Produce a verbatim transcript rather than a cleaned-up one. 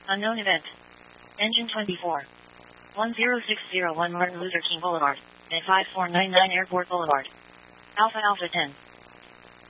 Unknown event. Engine twenty-four. one zero six zero one Martin Luther King Boulevard. And five four nine nine Airport Boulevard. Alpha Alpha ten.